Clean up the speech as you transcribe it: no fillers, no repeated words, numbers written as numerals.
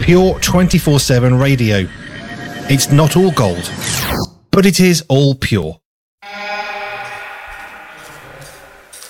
Pure 24/7 radio. It's not all gold, but it is all pure.